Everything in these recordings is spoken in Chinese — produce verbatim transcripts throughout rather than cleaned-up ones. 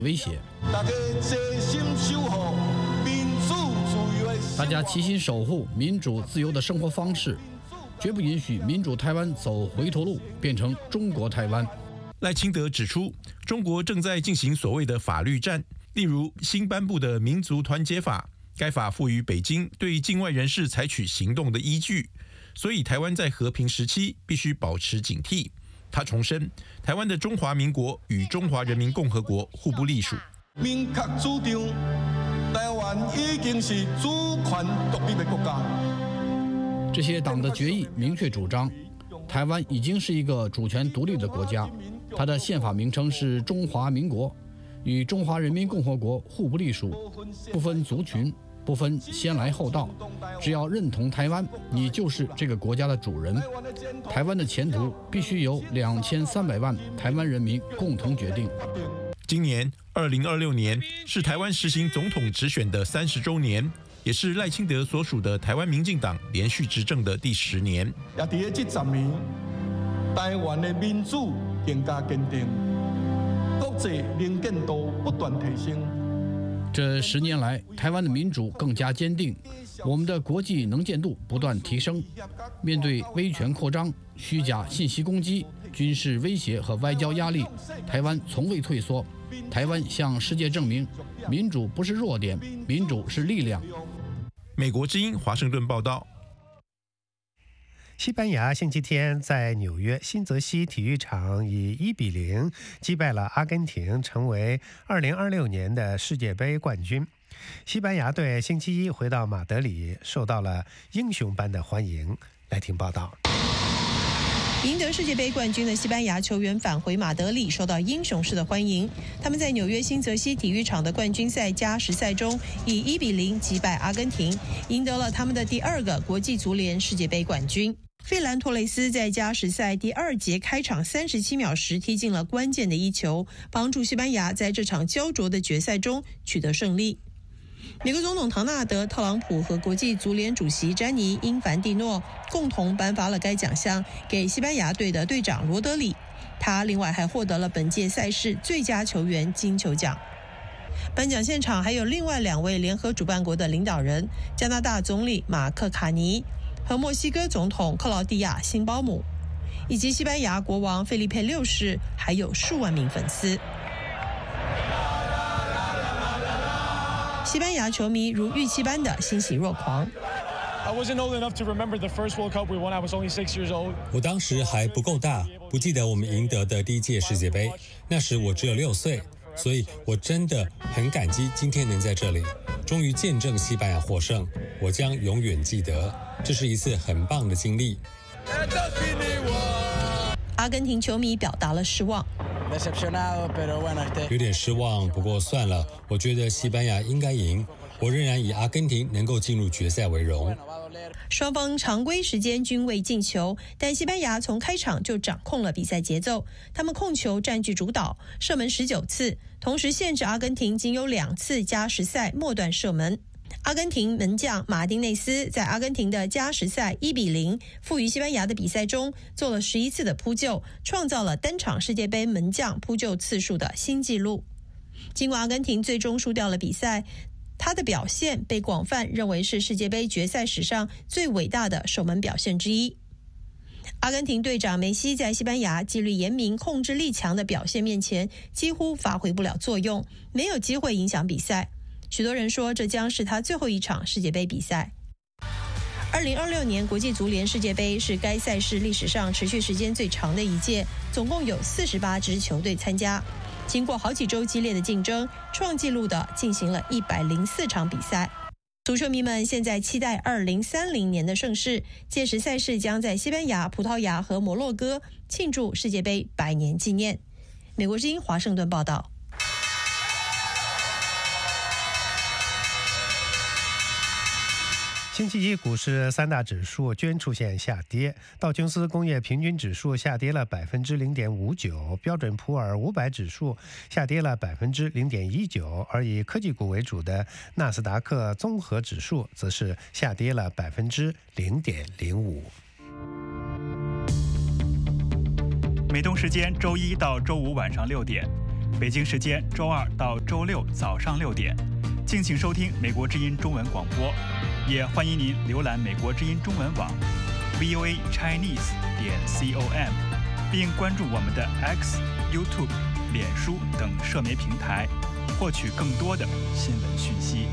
威胁。大家齐心守护民主自由的生活方式，绝不允许民主台湾走回头路，变成中国台湾。 赖清德指出，中国正在进行所谓的法律战，例如新颁布的民族团结法，该法赋予北京对境外人士采取行动的依据，所以台湾在和平时期必须保持警惕。他重申，台湾的中华民国与中华人民共和国互不隶属。 明确主张，台湾已经是主权独立的国家。 这些党的决议明确主张，台湾已经是一个主权独立的国家，它的宪法名称是中华民国，与中华人民共和国互不隶属，不分族群，不分先来后到，只要认同台湾，你就是这个国家的主人。台湾的前途必须由两千三百万台湾人民共同决定。 今年二零二六年是台湾实行总统直选的三十周年，也是赖清德所属的台湾民进党连续执政的第十年。 也在这十年，台湾的民主更加坚定，国际能见度不断提升。 这十年来，台湾的民主更加坚定，我们的国际能见度不断提升。面对威权扩张、虚假信息攻击、军事威胁和外交压力，台湾从未退缩。台湾向世界证明，民主不是弱点，民主是力量。 美国之音华盛顿报道。 西班牙星期天在纽约新泽西体育场以一比零击败了阿根廷，成为二零二六年的世界杯冠军。西班牙队星期一回到马德里，受到了英雄般的欢迎。来听报道。 赢得世界杯冠军的西班牙球员返回马德里，受到英雄式的欢迎。他们在纽约新泽西体育场的冠军赛加时赛中，以一比零击败阿根廷，赢得了他们的第二个国际足联世界杯冠军。费兰托雷斯在加时赛第二节开场三十七秒时踢进了关键的一球，帮助西班牙在这场焦灼的决赛中取得胜利。美国总统唐纳德·特朗普和国际足联主席詹妮·因凡蒂诺共同颁发了该奖项给西班牙队的队长罗德里，他另外还获得了本届赛事最佳球员金球奖。颁奖现场还有另外两位联合主办国的领导人，加拿大总理马克卡尼和墨西哥总统克劳蒂亚·辛包姆，以及西班牙国王费利佩六世，还有数万名粉丝。西班牙球迷如预期般的欣喜若狂。 我当时还不够大，不记得我们赢得的第一届世界杯，那时我只有六岁，所以我真的很感激今天能在这里，终于见证西班牙获胜，我将永远记得，这是一次很棒的经历。 阿根廷球迷表达了失望。 有点失望，不过算了，我觉得西班牙应该赢，我仍然以阿根廷能够进入决赛为荣。 双方常规时间均未进球，但西班牙从开场就掌控了比赛节奏，他们控球占据主导，射门十九次，同时限制阿根廷仅有两次加时赛末段射门。阿根廷门将马丁内斯在阿根廷的加时赛一比零负于西班牙的比赛中做了十一次的扑救，创造了单场世界杯门将扑救次数的新纪录。尽管阿根廷最终输掉了比赛，他的表现被广泛认为是世界杯决赛史上最伟大的守门表现之一。阿根廷队长梅西在西班牙纪律严明、控制力强的表现面前几乎发挥不了作用，没有机会影响比赛。许多人说这将是他最后一场世界杯比赛。二零二六年国际足联世界杯是该赛事历史上持续时间最长的一届，总共有四十八支球队参加。经过好几周激烈的竞争，创纪录的进行了一百零四场比赛。足球迷们现在期待二零三零年的盛世，届时赛事将在西班牙、葡萄牙和摩洛哥庆祝世界杯百年纪念。美国之音华盛顿报道。 星期一股市三大指数均出现下跌，道琼斯工业平均指数下跌了百分之零点五九，标准普尔五百指数下跌了百分之零点一九，而以科技股为主的纳斯达克综合指数则是下跌了百分之零点零五。 美东时间周一到周五晚上六点， 北京时间周二到周六早上六点。敬请收听美国之音中文广播，也欢迎您浏览美国之音中文网 v o a chinese 点 com， 并关注我们的 X、YouTube、脸书等社媒平台，获取更多的新闻讯息。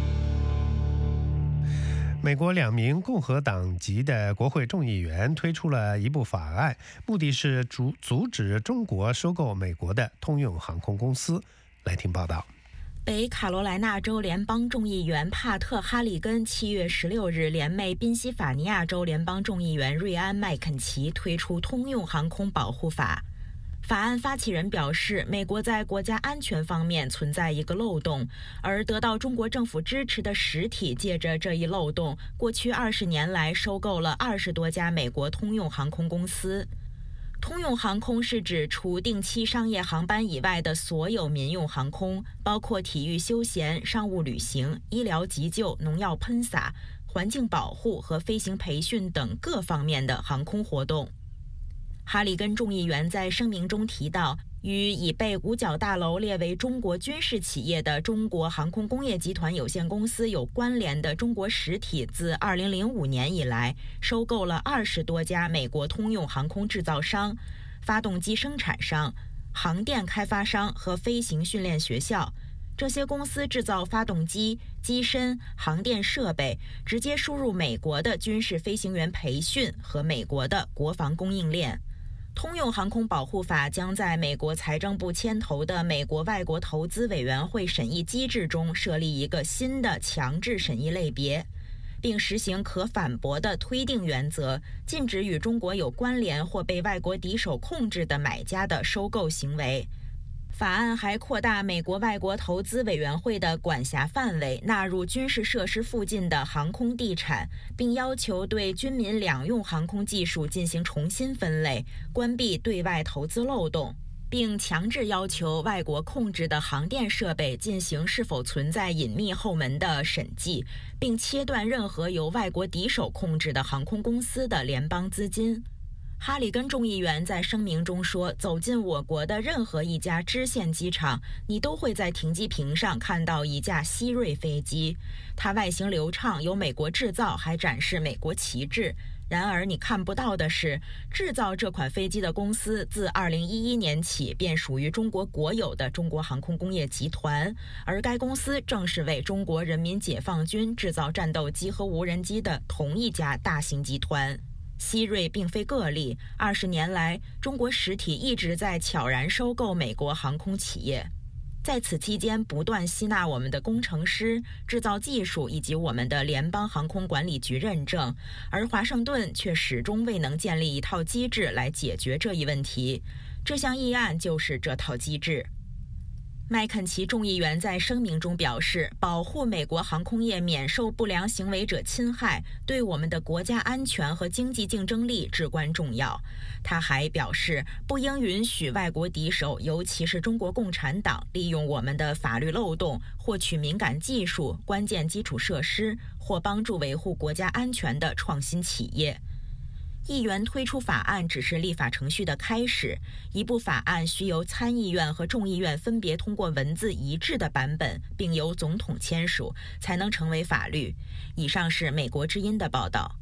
美国两名共和党籍的国会众议员推出了一部法案，目的是阻阻止中国收购美国的通用航空公司。来听报道。 北卡罗来纳州联邦众议员帕特·哈里根七月十六日联袂宾夕法尼亚州联邦众议员瑞安·麦肯齐推出通用航空保护法。法案发起人表示，美国在国家安全方面存在一个漏洞，而得到中国政府支持的实体借着这一漏洞，过去二十年来收购了二十多家美国通用航空公司。通用航空是指除定期商业航班以外的所有民用航空，包括体育休闲、商务旅行、医疗急救、农药喷洒、环境保护和飞行培训等各方面的航空活动。哈里根众议员在声明中提到，与已被五角大楼列为中国军事企业的中国航空工业集团有限公司有关联的中国实体，自二零零五年以来收购了二十多家美国通用航空制造商、发动机生产商、航电开发商和飞行训练学校。这些公司制造发动机、机身、航电设备，直接输入美国的军事飞行员培训和美国的国防供应链。通用航空保护法将在美国财政部牵头的美国外国投资委员会审议机制中设立一个新的强制审议类别，并实行可反驳的推定原则，禁止与中国有关联或被外国敌手控制的买家的收购行为。法案还扩大美国外国投资委员会的管辖范围，纳入军事设施附近的航空地产，并要求对军民两用航空技术进行重新分类，关闭对外投资漏洞，并强制要求外国控制的航电设备进行是否存在隐秘后门的审计，并切断任何由外国敌手控制的航空公司的联邦资金。哈里根众议员在声明中说，走进我国的任何一家支线机场，你都会在停机坪上看到一架希瑞飞机，它外形流畅，有美国制造，还展示美国旗帜。然而你看不到的是，制造这款飞机的公司自二零一一年起便属于中国国有的中国航空工业集团，而该公司正是为中国人民解放军制造战斗机和无人机的同一家大型集团。希瑞并非个例，二十年来，中国实体一直在悄然收购美国航空企业，在此期间不断吸纳我们的工程师、制造技术以及我们的联邦航空管理局认证，而华盛顿却始终未能建立一套机制来解决这一问题。这项议案就是这套机制。麦肯齐众议员在声明中表示，保护美国航空业免受不良行为者侵害，对我们的国家安全和经济竞争力至关重要。他还表示，不应允许外国敌手，尤其是中国共产党，利用我们的法律漏洞，获取敏感技术、关键基础设施或帮助维护国家安全的创新企业。议员推出法案只是立法程序的开始，一部法案需由参议院和众议院分别通过文字一致的版本，并由总统签署，才能成为法律。以上是美国之音的报道。